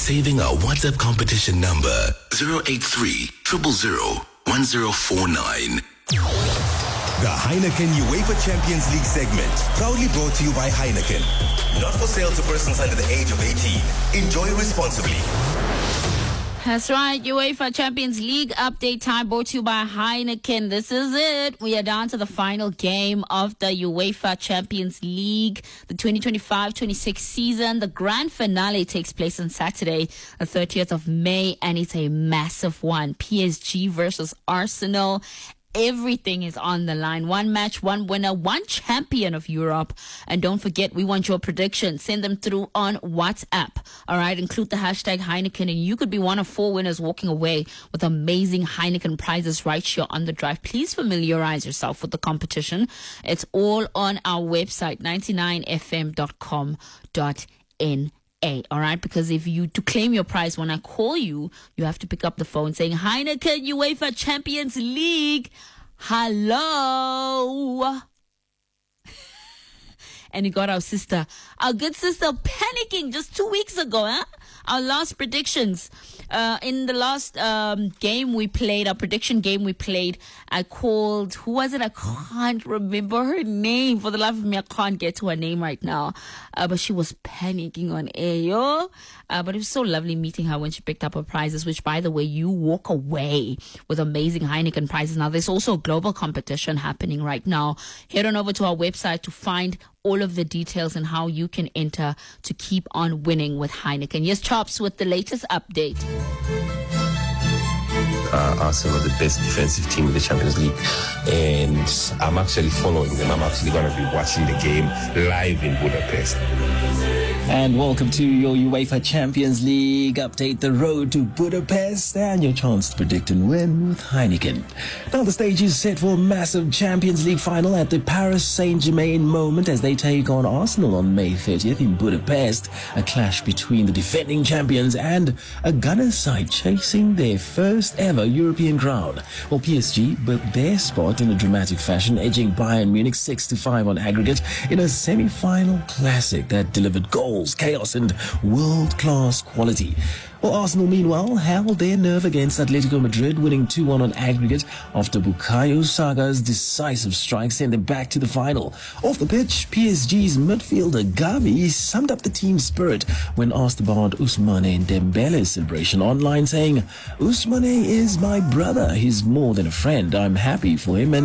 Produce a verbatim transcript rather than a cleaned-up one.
saving our WhatsApp competition number zero eight three, zero zero zero, one zero four nine. The Heineken UEFA Champions League segment, proudly brought to you by Heineken. Not for sale to persons under the age of eighteen. Enjoy responsibly. That's right, UEFA Champions League update time brought to you by Heineken. This is it. We are down to the final game of the UEFA Champions League, the twenty twenty-five twenty-six season. The grand finale takes place on Saturday, the thirtieth of May, and it's a massive one. P S G versus Arsenal. Everything is on the line. One match, one winner, one champion of Europe. And don't forget, we want your predictions. Send them through on WhatsApp. All right, include the hashtag Heineken, and you could be one of four winners walking away with amazing Heineken prizes right here on the drive. Please familiarize yourself with the competition. It's all on our website, ninety-nine f m dot com dot n. A, all right, because if you to claim your prize, when I call you, you have to pick up the phone saying Heineken UEFA Champions League. Hello. And you got our sister, our good sister, panicking just two weeks ago, huh? Our last predictions. Uh, in the last um, game we played, our prediction game we played, I called, who was it? I can't remember her name. For the life of me, I can't get to her name right now. Uh, but she was panicking on air, yo. Uh, but it was so lovely meeting her when she picked up her prizes, which, by the way, you walk away with amazing Heineken prizes. Now, there's also a global competition happening right now. Head on over to our website to find all of the details and how you can enter to keep on winning with Heineken. Yes, Chops, with the latest update. Uh, Arsenal are the best defensive team in the Champions League, and I'm actually following them. I'm actually going to be watching the game live in Budapest. And welcome to your UEFA Champions League update, the road to Budapest, and your chance to predict and win with Heineken. Now the stage is set for a massive Champions League final at the Paris Saint-Germain moment as they take on Arsenal on May thirtieth in Budapest, a clash between the defending champions and a Gunners side chasing their first ever European crown. Well, P S G built their spot in a dramatic fashion, edging Bayern Munich six to five on aggregate in a semi-final classic that delivered goals, chaos and world-class quality. Well, Arsenal, meanwhile, held their nerve against Atletico Madrid, winning two one on aggregate after Bukayo Saka's decisive strike sent them back to the final. Off the pitch, P S G's midfielder Gavi summed up the team's spirit when asked about Ousmane Dembele's celebration online, saying, "Ousmane is my brother. He's more than a friend. I'm happy for him and